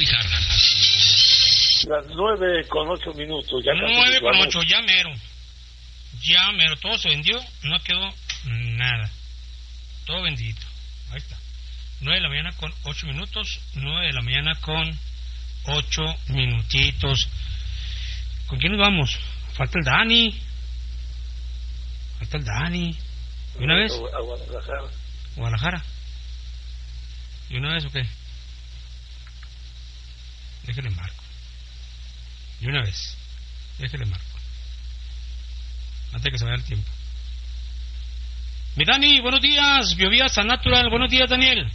Guijarro. Las 9:08, ya 9:08, ya mero. Ya mero, todo se vendió, no quedó nada. Todo vendido. Ahí está. 9:08, 9:08. ¿Con quién nos vamos? Falta el Dani. ¿Y una vez? A Guadalajara. ¿Guadalajara? ¿Y una vez o qué? Déjale marco. ¿Y una vez? Déjale marco. Antes de que se vaya el tiempo. Mi Dani, buenos días. Biovía San Natural. Buenos días, Daniel.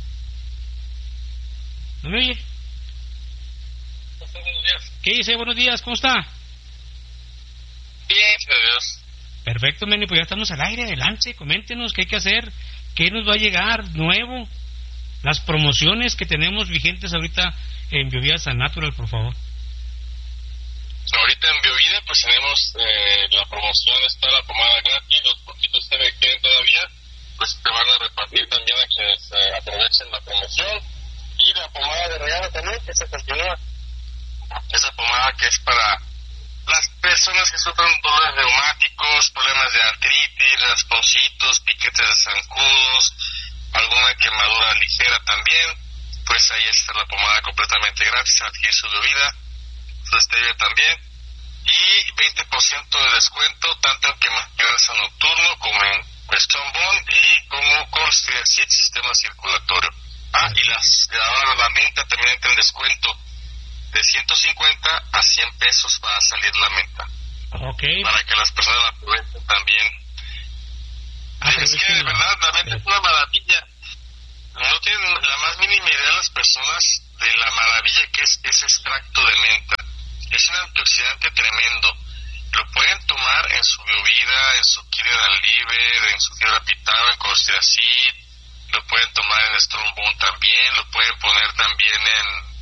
¿No me oye? Buenos días. ¿Qué dice? Buenos días, ¿cómo está? Bien, Dios. Perfecto, Meni, pues ya estamos al aire. Adelante, coméntenos qué hay que hacer, qué nos va a llegar nuevo, las promociones que tenemos vigentes ahorita en Biovía San Natural, por favor. Ahorita en Biovida pues tenemos la promoción, está la pomada gratis, los poquitos que queden todavía, pues te van a repartir también a quienes aprovechen la promoción. Y la pomada de regalo también, que se continúa. Esa pomada que es para las personas que sufren dolores reumáticos, problemas de artritis, rasponcitos, piquetes de zancudos, alguna quemadura ligera también, pues ahí está la pomada completamente gratis, adquirir su bebida, su stevia también, y 20% de descuento tanto en quemaduras nocturno como en Question Bond y como con sistema circulatorio. Y ahora la menta también entra en descuento de 150 a 100 pesos va a salir la menta. Okay. Para que las personas la aprovechen también. Es que de verdad la menta es una maravilla. No tienen la más mínima idea las personas de la maravilla que es ese extracto de menta. Es un antioxidante tremendo. Lo pueden tomar en su bebida, en su Kidney Liver, en su fibra pitava, en Corsiacid. Lo pueden tomar en Strong Bone también. Lo pueden poner también en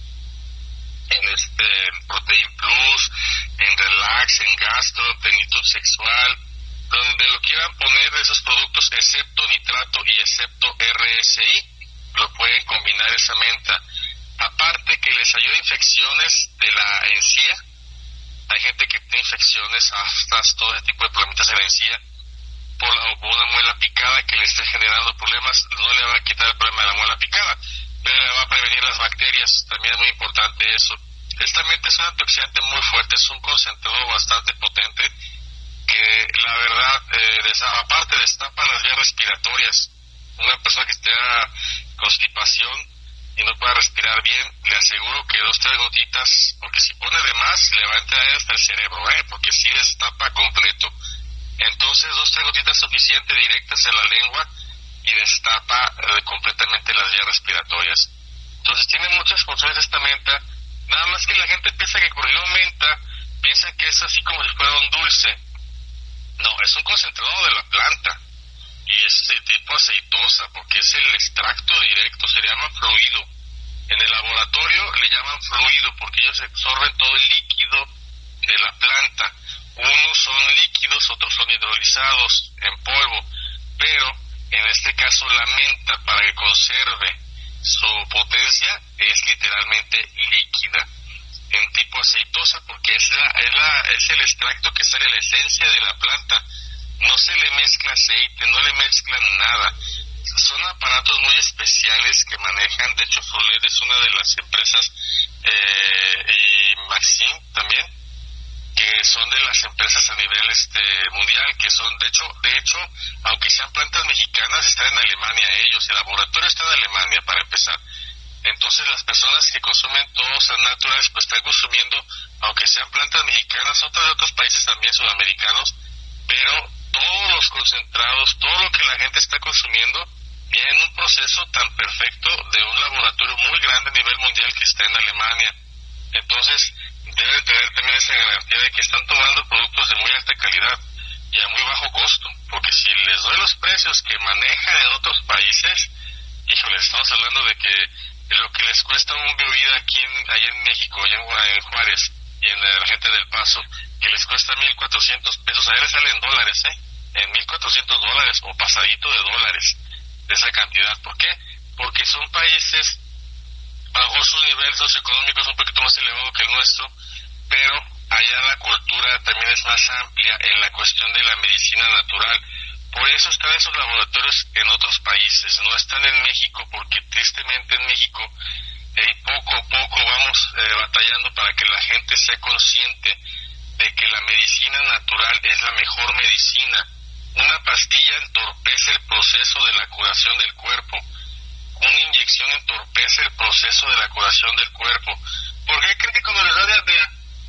Protein Plus, en Relax, en Gastro, Plenitud Sexual, donde lo quieran poner de esos productos, excepto nitrato y excepto RSI, lo pueden combinar esa menta. Aparte que les ayuda a infecciones de la encía, hay gente que tiene infecciones, aftas, todo ese tipo de problemitas en la encía, por una muela picada que le esté generando problemas. No le va a quitar el problema de la muela picada, pero le va a prevenir las bacterias. También es muy importante eso. Esta menta es un antioxidante muy fuerte, es un concentrado bastante potente que la verdad, aparte destapa las vías respiratorias. Una persona que tenga constipación y no pueda respirar bien, le aseguro que 2-3 gotitas, porque si pone de más le va a entrar hasta el cerebro, porque si destapa completo. Entonces 2-3 gotitas suficientes directas en la lengua y destapa completamente las vías respiratorias. Entonces tiene muchas funciones esta menta, nada más que la gente piensa que cuando menta, piensa que es así como si fuera un dulce. No, es un concentrado de la planta y es de tipo aceitosa porque es el extracto directo, se llama fluido. En el laboratorio le llaman fluido porque ellos absorben todo el líquido de la planta. Unos son líquidos, otros son hidrolizados en polvo, pero en este caso la menta, para que conserve su potencia, es literalmente líquida, en tipo aceitosa, porque es el extracto que sale, la esencia de la planta. No se le mezcla aceite, no le mezclan nada. Son aparatos muy especiales que manejan. De hecho, Folet es una de las empresas, y Maxim también, que son de las empresas a nivel mundial, que son de hecho, aunque sean plantas mexicanas, están en Alemania ellos, el laboratorio está en Alemania para empezar. Entonces las personas que consumen todos naturales pues están consumiendo, aunque sean plantas mexicanas, otras de otros países también sudamericanos, pero todos los concentrados, todo lo que la gente está consumiendo viene en un proceso tan perfecto de un laboratorio muy grande a nivel mundial que está en Alemania. Entonces deben tener también esa garantía de que están tomando productos de muy alta calidad y a muy bajo costo, porque si les doy los precios que manejan en otros países, híjole, estamos hablando de que lo que les cuesta un bebida aquí allá en México, allá en Juárez y en la gente del Paso, que les cuesta 1,400 pesos, allá les salen dólares, en $1,400 o pasadito de dólares de esa cantidad. ¿Por qué? Porque son países a lo mejor su nivel socioeconómico es un poquito más elevado que el nuestro, pero allá la cultura también es más amplia en la cuestión de la medicina natural. Por eso están esos laboratorios en otros países, no están en México, porque tristemente en México poco a poco vamos batallando para que la gente sea consciente de que la medicina natural es la mejor medicina. Una pastilla entorpece el proceso de la curación del cuerpo. Una inyección entorpece el proceso de la curación del cuerpo. ¿Por qué creen que cuando les da diarrea,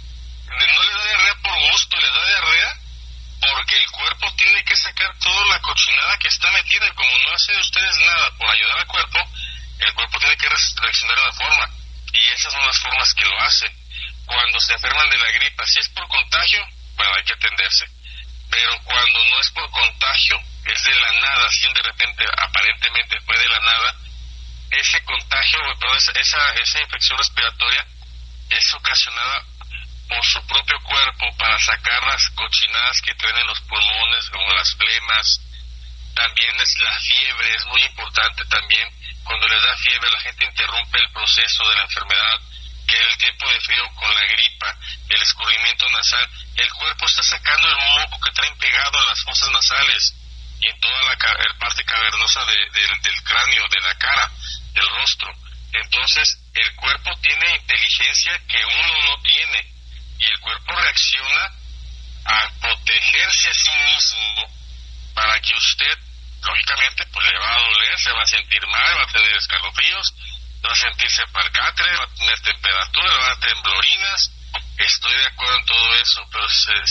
no les da diarrea por gusto, les da diarrea porque el cuerpo tiene que sacar toda la cochinada que está metida, y como no hacen ustedes nada por ayudar al cuerpo, el cuerpo tiene que reaccionar de una forma, y esas son las formas que lo hacen. Cuando se enferman de la gripa, si es por contagio, bueno, hay que atenderse, pero cuando no es por contagio, es de la nada, si de repente aparentemente fue de la nada, ese contagio, perdón, esa infección respiratoria es ocasionada por su propio cuerpo para sacar las cochinadas que traen en los pulmones, como las flemas. También es la fiebre, es muy importante también. Cuando les da fiebre, la gente interrumpe el proceso de la enfermedad, que es el tiempo de frío con la gripa, el escurrimiento nasal. El cuerpo está sacando el moco que traen pegado a las fosas nasales y en toda la parte cavernosa del cráneo, de la cara, del rostro. Entonces, el cuerpo tiene inteligencia que uno no tiene, y el cuerpo reacciona a protegerse a sí mismo para que usted, lógicamente, pues le va a doler, se va a sentir mal, va a tener escalofríos, va a sentirse palcatre, va a tener temperatura, va a tener temblorinas. Estoy de acuerdo en todo eso, pero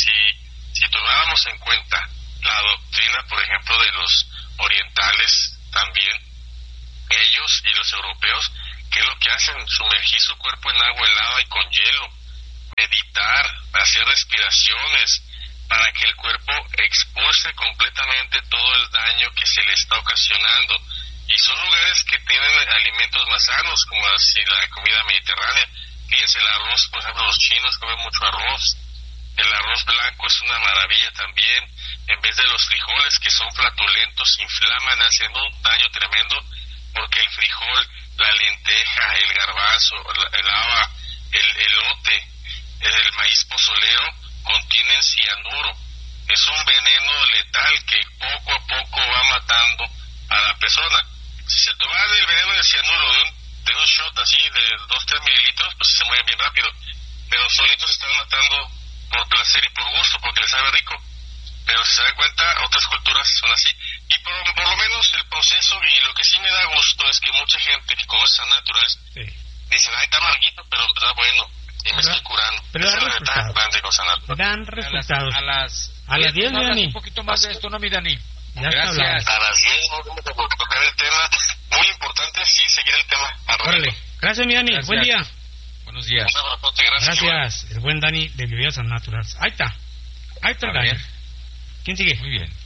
si tomáramos en cuenta la doctrina, por ejemplo, de los orientales también, ellos y los europeos, ¿qué es lo que hacen? Sumergir su cuerpo en agua helada y con hielo, meditar, hacer respiraciones, para que el cuerpo expulse completamente todo el daño que se le está ocasionando. Y son lugares que tienen alimentos más sanos, como la comida mediterránea. Fíjense, el arroz, por ejemplo, los chinos comen mucho arroz. El arroz blanco es una maravilla también. En vez de los frijoles, que son flatulentos, inflaman, hacen un daño tremendo, porque el frijol, la lenteja, el garbanzo, el haba, el elote, el maíz pozolero, contienen cianuro. Es un veneno letal que poco a poco va matando a la persona. Si se toma el veneno de cianuro de un shot así de 2-3 mililitros, pues se mueren bien rápido, pero solitos se están matando por placer y por gusto, porque les sabe rico. Pero si se dan cuenta, otras culturas son así. Y por lo menos el proceso, y lo que sí me da gusto es que mucha gente que conoce a naturales dicen, ay, está amarguito, pero está bueno, y me estoy curando. Pero esa es la ventaja grande con San Natural. Dan resultados. A las 10, mi Dani. Un poquito más de esto, ¿no, mi Dani? Ya Gracias. A las 10 vamos a tocar el tema. Muy importante, sí, seguir el tema. Órale. Gracias, mi Dani. Gracias. Buen día. Buenos días. Un abrazote, gracias. Gracias. El buen Dani de Biovías Naturals. Ahí está. Ahí está el A Dani. ver. ¿Quién sigue? Muy bien.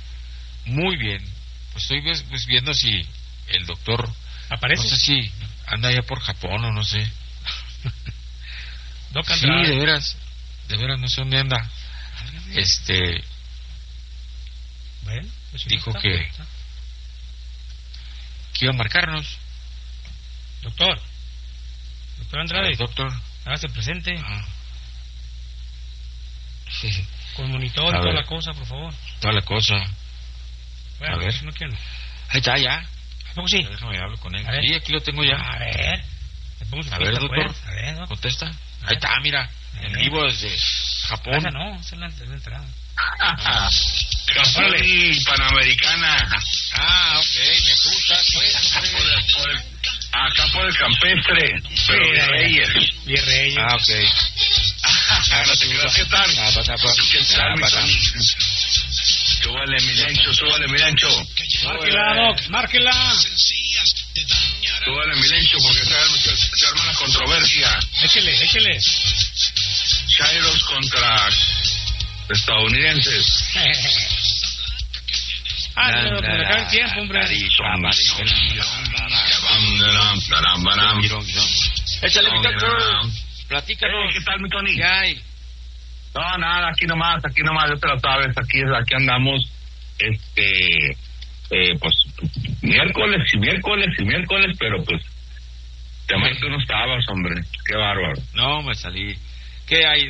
Muy bien. Pues estoy pues viendo si el doctor... ¿Aparece? No sé si anda allá por Japón o no sé. Doc Sí, Andrade. de veras, no sé dónde anda. Bueno, pues si Dijo no está, que- pues está. Que iba a marcarnos. Doctor Andrade, Doctor. hágase presente. Ah. Con monitor A y toda ver. la cosa, por favor. Toda la cosa. Bueno, A ver. si no quiero. Ahí está, ya. ¿A poco sí? Déjame hablar con él. A ver. Sí, aquí lo tengo ya. A ver. Le pongo su A ver, pista, doctor. pues. A ver, doctor. Contesta. Ahí está, mira. En vivo desde Japón. Esa no, esa es la entrada. Japón y Panamericana. Ah, ok, me gustas, pues. Acá por el campestre, pero Sí, de Reyes. Y Reyes. Ah, ok. No te creas, ¿qué tal? ¿Qué tal, mi Ah, Tony? Súbale, mi Lencho, súbale, mi Lencho. Márquela, Doc, márquela. Súbale, mi Lencho, porque se arma la controversia. Échele. Chairos contra estadounidenses. Pero que me cae el tiempo, hombre. Échale, mi doctor. Platícanos. ¿Qué tal, mi Tony? ¿Qué hay? No, nada, aquí nomás, ya te lo sabes, aquí andamos, pues, miércoles, pero pues, Te marco que no estabas, hombre. Qué bárbaro. No, me salí. ¿Qué hay?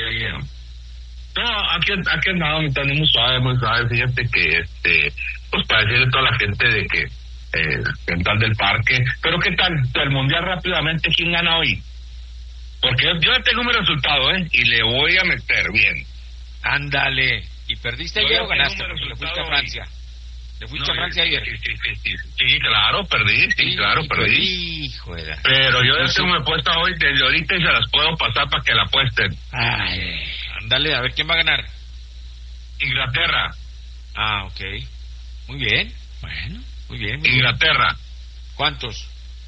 No, aquí andaba mi Tony, muy suave. Fíjate que, pues para decirle a toda la gente de que, en tal del parque. Pero ¿qué tal? El mundial rápidamente, ¿quién gana hoy? Porque yo ya tengo mi resultado, y le voy a meter bien. Ándale. ¿Y perdiste ayer o ganaste? Porque le fuiste a Francia. ¿Le fuiste a Francia ayer? Sí, claro, perdí. Híjole. Pero yo ya tengo mi apuesta hoy desde ahorita y se las puedo pasar para que la apuesten. Ay, ándale, a ver quién va a ganar. Inglaterra. Ah, ok. Muy bien. Bueno, muy bien. Inglaterra. ¿Cuántos?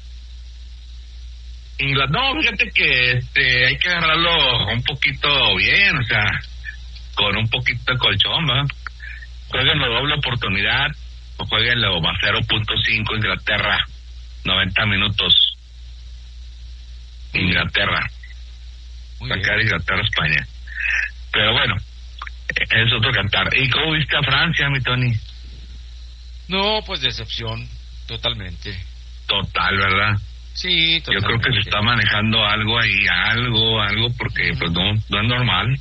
No, fíjate que hay que agarrarlo un poquito bien, o sea, con un poquito de colchón, ¿va? Jueguenlo doble oportunidad o jueguenlo más 0.5 Inglaterra, 90 minutos. Inglaterra. Sacar Inglaterra, España. Pero bueno, es otro cantar. ¿Y cómo viste a Francia, mi Tony? No, pues decepción, totalmente. Total, ¿verdad? Sí, totalmente. Yo creo que se está manejando algo ahí, algo, porque pues no es normal.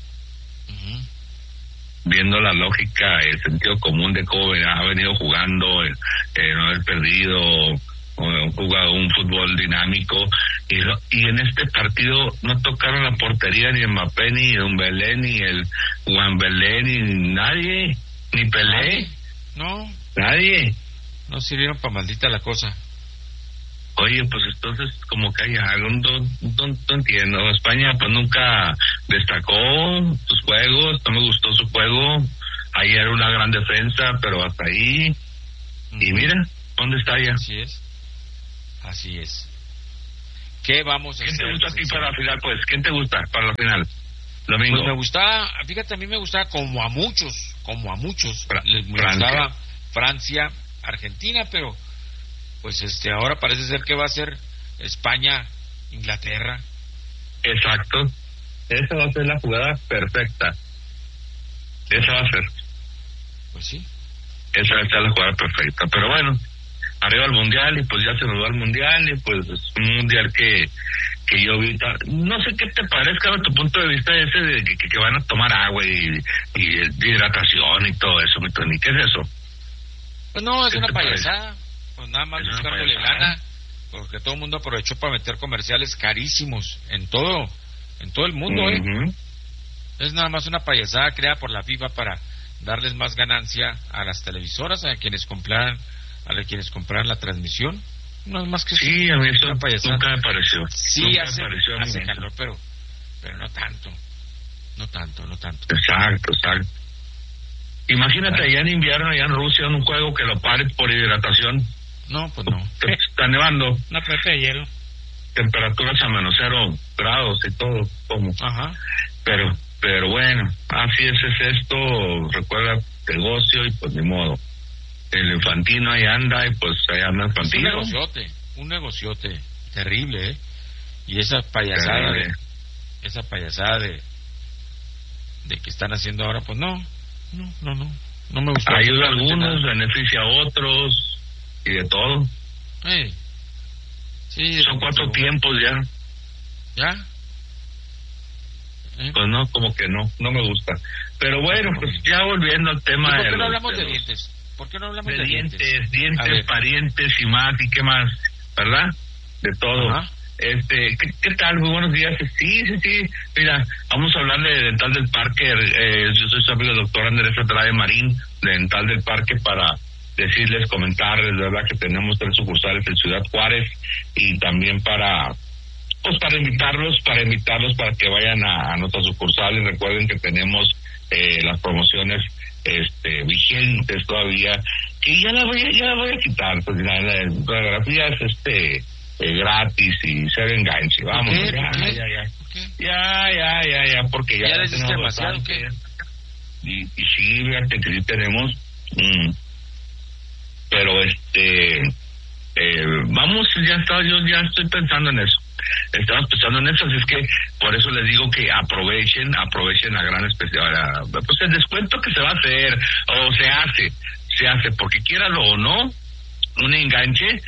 Viendo la lógica, el sentido común de cómo ha venido jugando, no haber perdido, jugado un fútbol dinámico, y en este partido no tocaron la portería ni Mbappé, ni Dembélé, ni el Juan Belé, ni nadie, ni Pelé. Nadie. No sirvieron para maldita la cosa. Oye, pues entonces como que hay algo, no entiendo. España pues nunca destacó sus juegos, no me gustó su juego. Ayer era una gran defensa, pero hasta ahí. Y mira, ¿dónde está ya? Así es. ¿Qué vamos a hacer? ¿Quién te gusta a ti para la final, pues? ¿Quién te gusta para la final? Domingo. Pues me gustaba, fíjate, a mí me gustaba como a muchos. Me gustaba Francia, Argentina, pero pues ahora parece ser que va a ser España, Inglaterra. Exacto. Esa va a ser la jugada perfecta. Esa va a ser. Pues sí. Esa va a ser la jugada perfecta. Pero bueno, arriba el mundial, y pues ya se nos va el mundial, y pues es un mundial que yo vi. No sé qué te parezca a tu punto de vista ese de que van a tomar agua y hidratación y todo eso, mi Tony. ¿Qué es eso? Pues no, es una payasada. Pues nada más buscándole lana, porque todo el mundo aprovechó para meter comerciales carísimos en todo el mundo. Es nada más una payasada creada por la FIFA para darles más ganancia a las televisoras, a quienes compraran la transmisión. No es más que sí, a mí eso nunca me pareció. Sí, hace calor, pero no tanto. Exacto. Imagínate allá en invierno, allá en Rusia, un juego que lo pare por hidratación. No, pues no. Está nevando. Una pelota de hielo. Temperaturas a -0 grados y todo. ¿Cómo? Ajá. Pero bueno, así es esto. Recuerda negocio y pues ni modo. El Infantino ahí anda y pues ahí anda Infantino. Un negociote terrible, ¿eh? Y esa payasada de que están haciendo ahora, pues no me gusta. Ayuda a algunos, beneficia a otros y de todo. Sí, son 4 tiempos ya. Pues no, como que no me gusta. Pero bueno, pues ya volviendo al tema. ¿Por qué no hablamos de dientes? ¿Por qué no hablamos de dientes? Dientes, parientes y más, y qué más, ¿verdad? De todo. Ajá. ¿Qué tal? Muy buenos días. Sí. Mira, vamos a hablar de Dental del Parque. Yo soy su amigo el doctor Andrés Andrade Marín, de Dental del Parque, para decirles, comentarles, de verdad, que tenemos 3 sucursales en Ciudad Juárez, y también para invitarlos para que vayan a nuestras sucursales. Recuerden que tenemos las promociones vigentes todavía, que ya la voy a quitar, pues la radiografía es gratis y se enganche, vamos. Ya, porque ya les tenemos demasiado, bastante. Y sí, fíjate que sí tenemos, pero vamos, yo ya estoy pensando en eso. Estamos pensando en eso, así es que por eso les digo que aprovechen la gran especial, pues el descuento que se va a hacer, o se hace, porque quiéralo o no, un enganche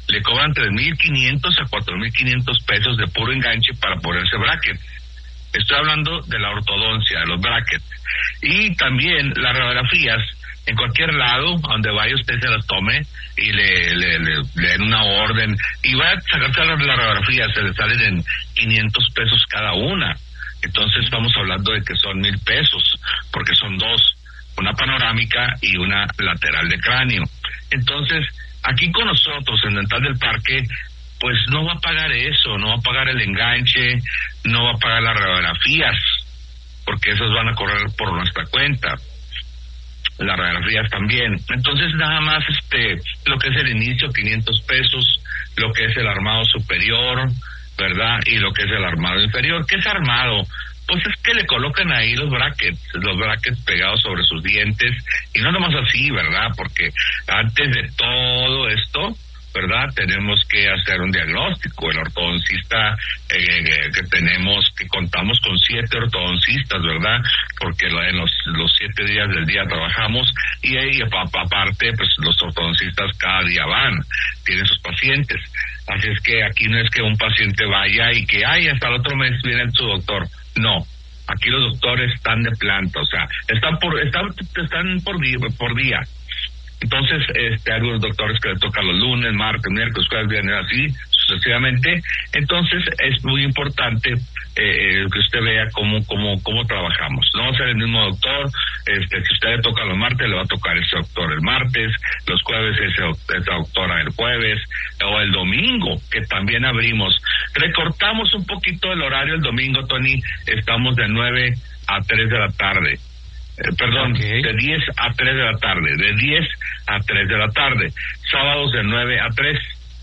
le cobran 3,500 a 4,500 pesos de puro enganche para ponerse bracket. Estoy hablando de la ortodoncia, de los brackets. Y también las radiografías, en cualquier lado, donde vaya usted se las tome y le den una orden. Y va a sacarse las radiografías, se le salen en 500 pesos cada una. Entonces estamos hablando de que son 1,000 pesos, porque son dos, una panorámica y una lateral de cráneo. Entonces, aquí con nosotros, en Dental del Parque, pues no va a pagar eso, no va a pagar el enganche, no va a pagar las radiografías, porque esas van a correr por nuestra cuenta, las radiografías también. Entonces nada más lo que es el inicio, 500 pesos, lo que es el armado superior, ¿verdad? Y lo que es el armado inferior. ¿Qué es armado? Pues es que le colocan ahí los brackets pegados sobre sus dientes, y no nomás así, ¿verdad? Porque antes de todo esto, ¿verdad? Tenemos que hacer un diagnóstico. El ortodoncista que contamos con 7 ortodoncistas, ¿verdad? Porque en los 7 días del día trabajamos, y aparte, pues los ortodoncistas cada día tienen sus pacientes. Así es que aquí no es que un paciente vaya y que, hasta el otro mes viene su doctor. No, aquí los doctores están de planta, o sea, están por día. Entonces, hay algunos doctores que le tocan los lunes, martes, miércoles, jueves, viernes, así sucesivamente. Entonces, es muy importante que usted vea cómo trabajamos. No va a ser el mismo doctor. Si usted le toca los martes, le va a tocar ese doctor el martes, los jueves esa doctora el jueves, o el domingo, que también abrimos. Recortamos un poquito el horario el domingo, Tony. Estamos de 9 a 3 de la tarde. De 10 a 3 de la tarde, de 10 a 3 de la tarde, sábados de 9 a 3,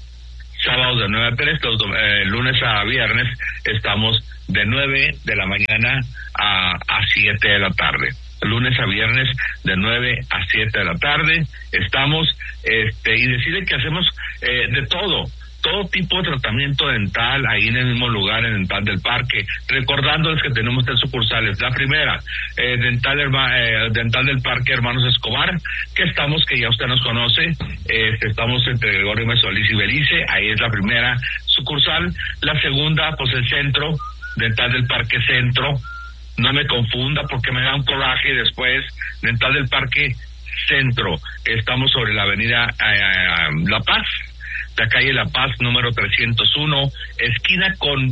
lunes a viernes estamos de 9 de la mañana a 7 de la tarde, lunes a viernes de 9 a 7 de la tarde estamos, y decide que hacemos de todo tipo de tratamiento dental ahí en el mismo lugar, en Dental del Parque, recordándoles que tenemos 3 sucursales. La primera, Dental del Parque Hermanos Escobar, que ya usted nos conoce, estamos entre Gregorio Solís y Belice, ahí es la primera sucursal. La segunda, pues el centro, Dental del Parque Centro, no me confunda porque me da un coraje después. Dental del Parque Centro, estamos sobre la avenida La Paz, la calle La Paz, número 301, esquina con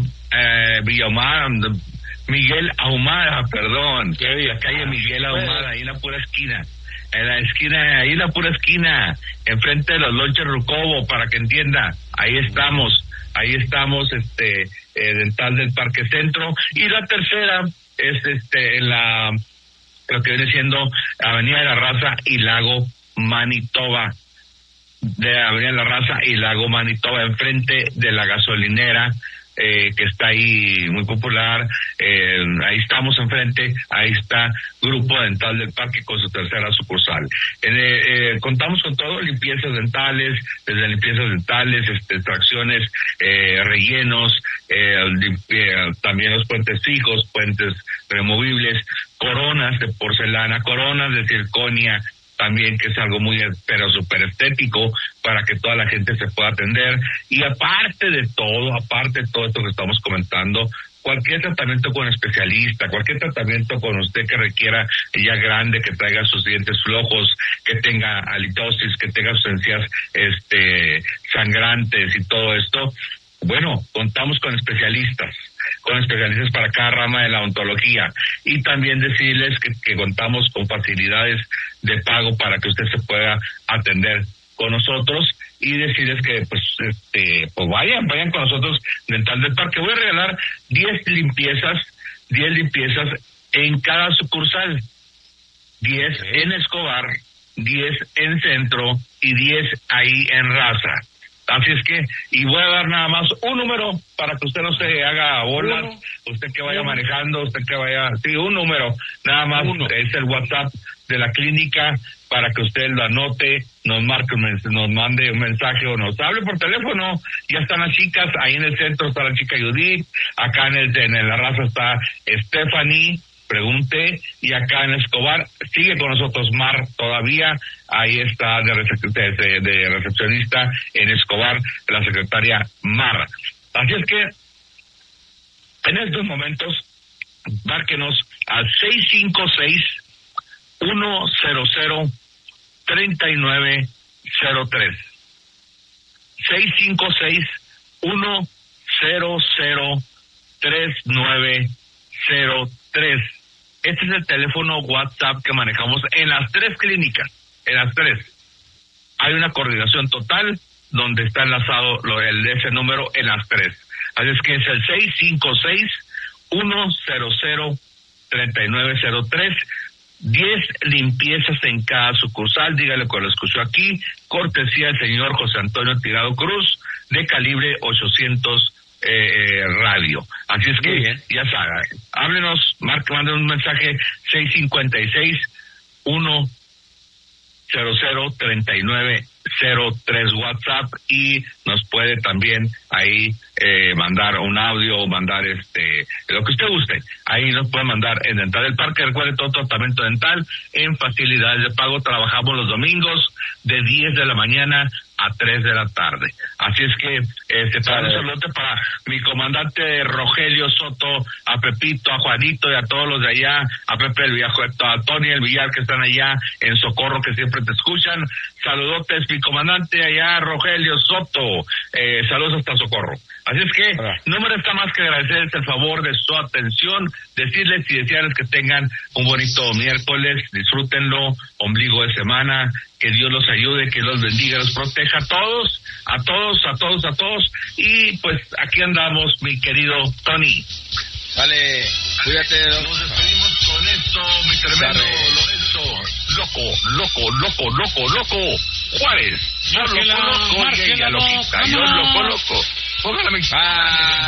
Miguel Ahumada, perdón. La calle Miguel Ahumada, ahí en la pura esquina. Enfrente de los lonches Rucobo, para que entienda. Ahí estamos, Dental del Parque Centro. Y la tercera es en lo que viene siendo Avenida de la Raza y Lago Manitoba. De Avenida La Raza y Lago Manitoba, enfrente de la gasolinera que está ahí muy popular. Ahí estamos enfrente, ahí está Grupo Dental del Parque con su tercera sucursal. Contamos con todo, limpiezas dentales, desde limpiezas dentales, extracciones, rellenos, también los puentes fijos, puentes removibles, coronas de porcelana, coronas de circonia, también, que es algo muy, pero súper estético, para que toda la gente se pueda atender. Y aparte de todo esto que estamos comentando, cualquier tratamiento con especialista, cualquier tratamiento con usted que requiera ya grande, que traiga sus dientes flojos, que tenga halitosis, que tenga sus encías sangrantes y todo esto, bueno, contamos con especialistas para cada rama de la odontología. Y también decirles que contamos con facilidades de pago para que usted se pueda atender con nosotros, y decirles que pues vayan con nosotros Dental del Parque. Voy a regalar 10 limpiezas en cada sucursal, 10 en Escobar, 10 en Centro y 10 ahí en Raza. Así es que, y voy a dar nada más un número para que usted no se haga bolas, usted que vaya manejando, un número, nada más, es el WhatsApp de la clínica, para que usted lo anote, nos marque, nos mande un mensaje o nos hable por teléfono. Ya están las chicas, ahí en el centro está la chica Judith, acá en la Raza está Stephanie, pregunté, y acá en Escobar sigue con nosotros Mar todavía, ahí está de recepcionista en Escobar, la secretaria Mar. Así es que en estos momentos márquenos al 656-100-3903. 656-100-3903. Este es el teléfono WhatsApp que manejamos en las 3 clínicas, en las 3. Hay una coordinación total donde está enlazado ese número en las 3. Así es que es el 656-100-3903. 10 limpiezas en cada sucursal, dígale que lo escuchó aquí, cortesía del señor José Antonio Tirado Cruz, de calibre 800 radio. Así es que ya saben, háblenos, manden un mensaje 656-100-3903 WhatsApp, y nos puede también ahí mandar un audio o mandar lo que usted guste. Ahí nos puede mandar en Dental del Parque. Recuerde, todo tratamiento dental en facilidades de pago. Trabajamos los domingos de 10 de la mañana a 3 de la tarde. Así es que para un saludo para mi comandante Rogelio Soto, a Pepito, a Juanito y a todos los de allá, a Pepe el Viejo, a Tony el Villar, que están allá en Socorro, que siempre te escuchan. Saludotes, mi comandante allá, Rogelio Soto. Saludos hasta Socorro. Así es que no me resta más que agradecerles el favor de su atención, decirles y desearles que tengan un bonito miércoles, disfrútenlo, ombligo de semana, que Dios los ayude, que los bendiga, los proteja a todos, y pues aquí andamos, mi querido Tony. Vale, cuídate. Nos despedimos con esto, mi tremendo Lorenzo, loco, Juárez. Yo loco, y ella loquita, yo loco. Póngale mi